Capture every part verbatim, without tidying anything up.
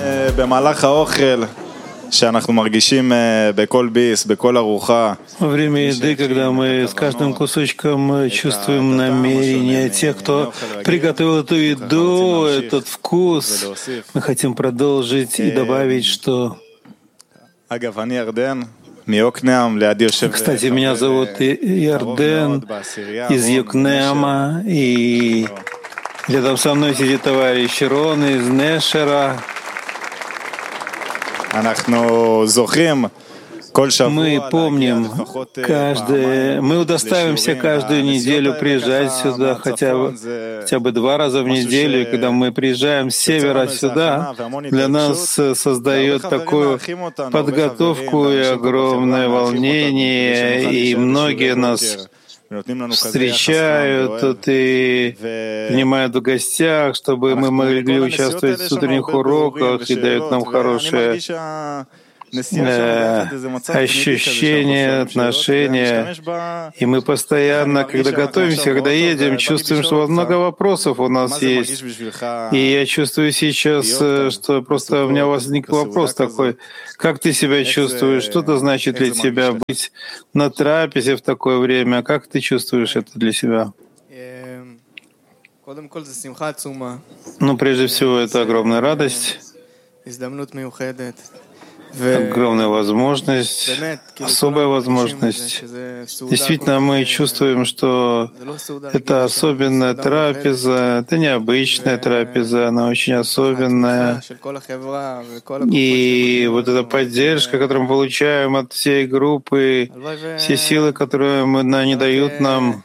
Во время еды, когда мы с каждым кусочком чувствуем намерение тех, кто приготовил эту еду, этот вкус, мы хотим продолжить и добавить, что... Кстати, меня зовут Ярден из Йокнеама, и рядом со мной сидит товарищ Рон из Нешера. Мы помним, каждое, мы удостаиваемся каждую неделю приезжать сюда хотя бы, хотя бы два раза в неделю. И когда мы приезжаем с севера сюда, для нас создает такую подготовку и огромное волнение, и многие нас встречают тут и принимают в гостях, чтобы мы могли участвовать в утренних уроках, и дают нам хорошее ощущения, отношения. И мы постоянно, когда готовимся, когда едем, чувствуем, что много вопросов у нас есть. И я чувствую сейчас, что просто у меня возник вопрос такой: как ты себя чувствуешь? Что это значит для тебя быть на трапезе в такое время? Как ты чувствуешь это для себя? Ну, прежде всего, это огромная радость, огромная возможность, особая возможность. Действительно, мы чувствуем, что это особенная трапеза, это необычная трапеза, она очень особенная. И вот эта поддержка, которую мы получаем от всей группы, все силы, которые они дают нам,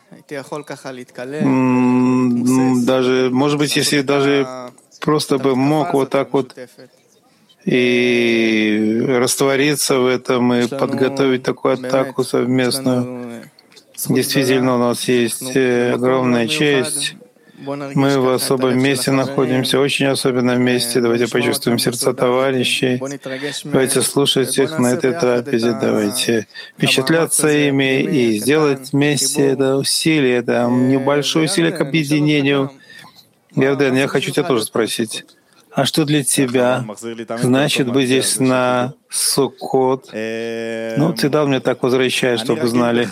даже, может быть, если даже просто бы мог вот так вот и раствориться в этом, и подготовить такую атаку совместную. Действительно, у нас есть огромная честь. Мы в особом месте находимся, очень особенном месте. Давайте почувствуем сердца товарищей. Давайте слушать их на этой трапезе. Давайте впечатляться ими и сделать вместе это усилие, это небольшое усилие к объединению. Ярден, я хочу тебя тоже спросить. А что для тебя значит быть здесь на Суккот? Ну, ты дал мне так возвращать, чтобы знали.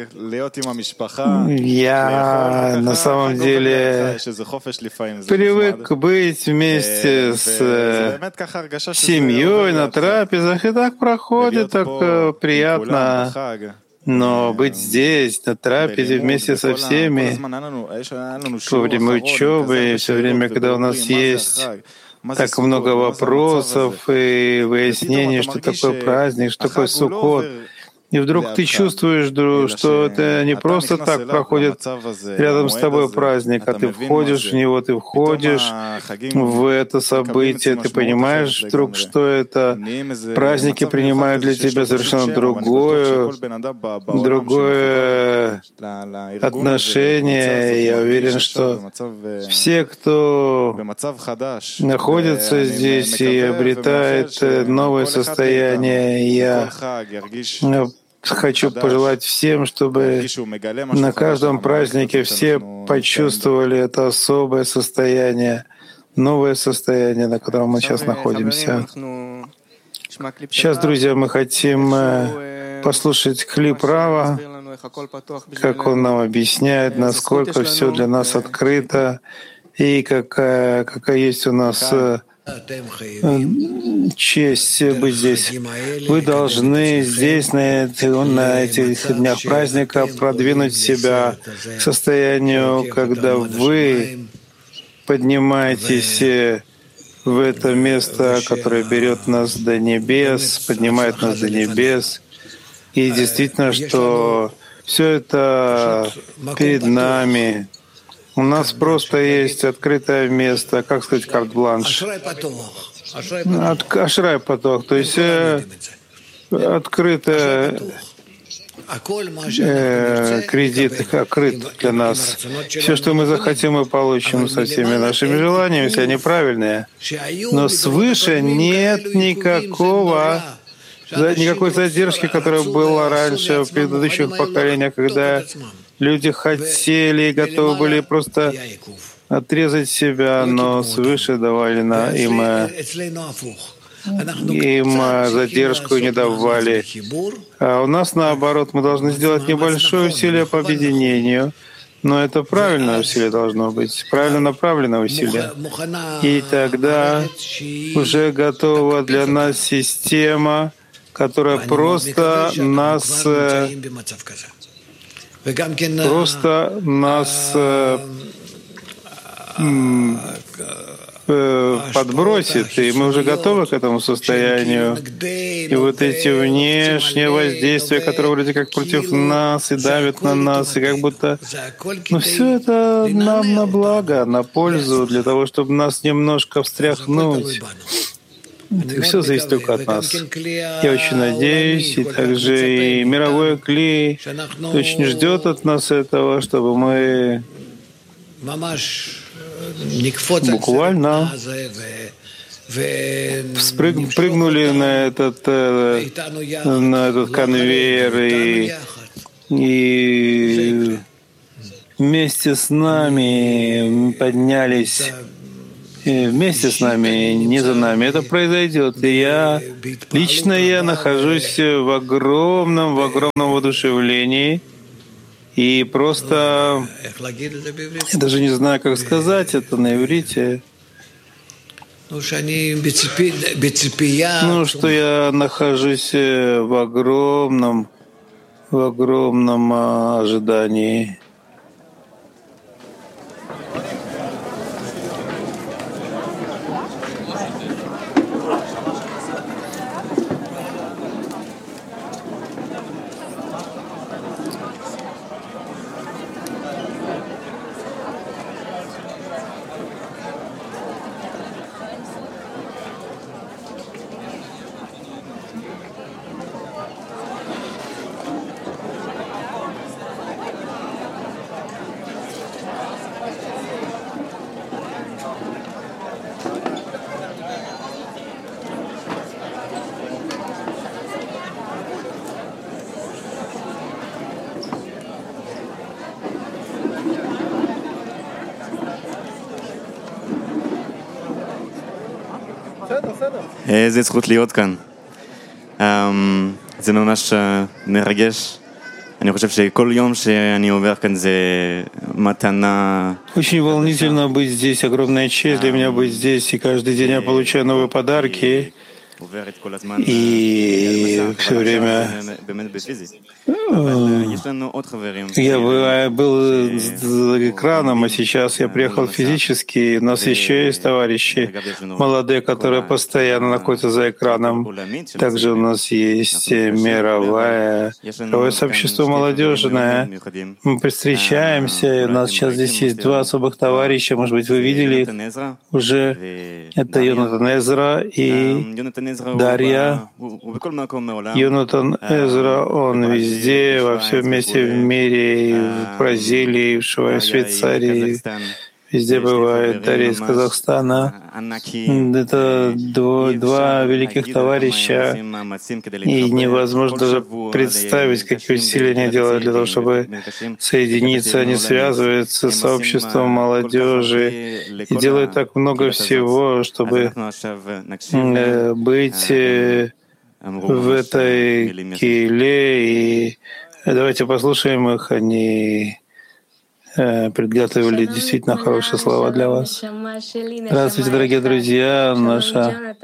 Я на самом деле привык быть вместе с семьей на трапезах, и так проходит, так приятно. Но быть здесь, на трапезе, вместе со всеми, во время учебы, все время, когда у нас есть так много вопросов и выяснений, что такое праздник, что такое Суккот. И вдруг ты чувствуешь, что это не просто так проходит рядом с тобой праздник, а ты входишь в него, ты входишь в это событие, ты понимаешь вдруг, что это праздники принимают для тебя совершенно другое, другое отношение. Я уверен, что все, кто находится здесь и обретает новое состояние, я хочу пожелать всем, чтобы на каждом празднике все почувствовали это особое состояние, новое состояние, на котором мы сейчас находимся. Сейчас, друзья, мы хотим послушать клип Рава, как он нам объясняет, насколько все для нас открыто и какая, какая есть у нас честь быть здесь. Вы должны здесь, на этих, на этих днях праздника, продвинуть себя к состоянию, когда вы поднимаетесь в это место, которое берет нас до небес, поднимает нас до небес. И действительно, что все это перед нами. У нас просто есть открытое место, как сказать, карт-бланш. Ашрай поток, то есть э, открытый э, кредит открыт для нас. Все, что мы захотим, мы получим со всеми нашими желаниями, если они правильные. Но свыше нет никакого, никакой задержки, которая была раньше в предыдущих поколениях, когда люди хотели и готовы были просто отрезать себя, но свыше давали на им, им задержку не давали. А у нас наоборот, мы должны сделать небольшое усилие по объединению, но это правильное усилие должно быть, правильно направленное усилие. И тогда уже готова для нас система, которая просто нас, просто нас подбросит, и мы уже готовы к этому состоянию. И вот эти внешние воздействия, которые вроде как против нас и давят на нас, и как будто... Ну, все это нам на благо, на пользу, для того, чтобы нас немножко встряхнуть. Это все зависит только от нас. Я очень надеюсь, и также и мировой клей очень ждет от нас этого, чтобы мы буквально спрыг, прыгнули на этот, на этот конвейер и, и вместе с нами поднялись, и вместе с нами, не за нами. Это произойдет. И я, лично я нахожусь в огромном, в огромном воодушевлении. И просто, я даже не знаю, как сказать это на иврите, ну, что я нахожусь в огромном, в огромном ожидании. איזה זכות להיות כאן. זה ממש מרגש. אני חושב שכל יום שאני עובר כאן זה מתנה. Очень волнительно быть здесь, огромная честь для меня быть здесь, и каждый день я получаю новые подарки. И все время я был за экраном, а сейчас я приехал физически. У нас еще есть товарищи молодые, которые постоянно находятся за экраном. Также у нас есть мировое, мировое сообщество молодежное. Мы встречаемся, и у нас сейчас здесь есть два особых товарища, может быть, вы видели их уже. Это Йонатан Эзра и Дарья. Йонатан Эзра, он везде, во всем месте в мире, и в Бразилии, в Швейцарии, везде бывает. Дарья из Казахстана. Это два, два великих товарища, и невозможно даже представить, какие усилия они делают для того, чтобы соединиться. Они связываются с сообществом молодежи и делают так много всего, чтобы быть в этой киле. И давайте послушаем их. Они предготовили действительно хорошие слова для вас. Здравствуйте, дорогие друзья, наша,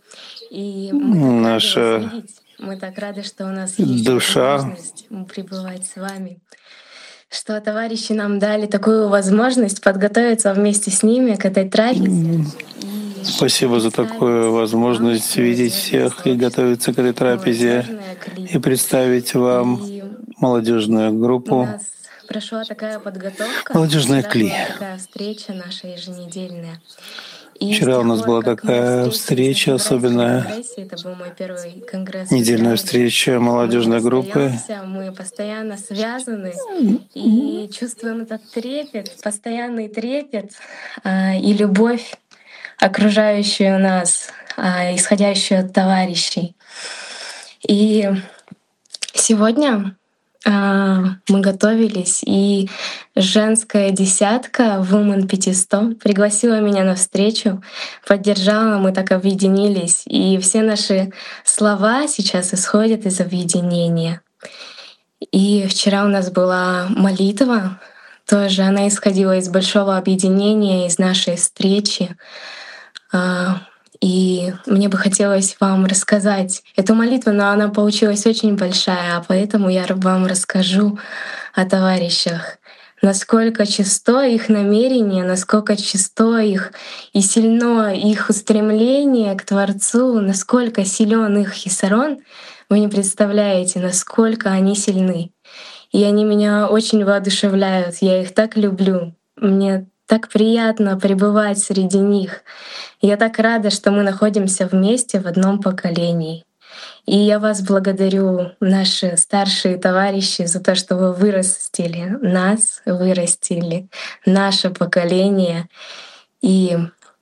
наша Мы так рады, что у нас есть душа. возможность пребывать с вами, что товарищи нам дали такую возможность подготовиться вместе с ними к этой трапезе. Спасибо за такую возможность видеть всех и готовиться к этой трапезе и представить вам молодежную группу. Прошла такая подготовка. Молодежная кли. Такая встреча наша еженедельная. Вчера у нас была такая встреча особенная, это был мой первый конгресс, недельная встреча молодежной группы. Мы постоянно связаны и чувствуем этот трепет, постоянный трепет и любовь, окружающую нас, исходящую от товарищей. И сегодня а, мы готовились, и женская десятка Women пятьсот пригласила меня на встречу, поддержала, мы так объединились. И все наши слова сейчас исходят из объединения. И вчера у нас была молитва, тоже она исходила из большого объединения, из нашей встречи. А, И мне бы хотелось вам рассказать эту молитву, но она получилась очень большая, а поэтому я вам расскажу о товарищах. Насколько чисто их намерение, насколько чисто их и сильно их устремление к Творцу, насколько силен их хисарон, вы не представляете, насколько они сильны. И они меня очень воодушевляют, я их так люблю. Мне так приятно пребывать среди них. Я так рада, что мы находимся вместе в одном поколении. И я вас благодарю, наши старшие товарищи, за то, что вы вырастили нас, вырастили наше поколение. И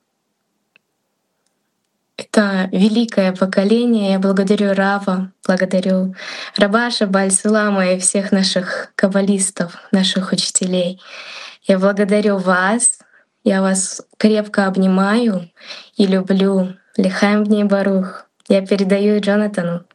это великое поколение. Я благодарю Рава, благодарю Рабаша, Бальсулама и всех наших каббалистов, наших учителей. Я благодарю вас, я вас крепко обнимаю и люблю. Лихаем бней барух. Я передаю Джонатану.